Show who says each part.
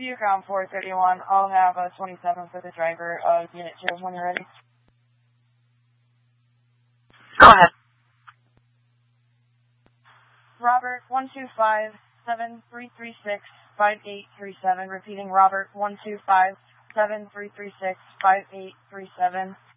Speaker 1: Viewcom 431, I'll have a 27 for the driver of Unit 2 when you're ready.
Speaker 2: Go ahead.
Speaker 1: Robert 125-7336-5837. Repeating, Robert 125-7336-5837.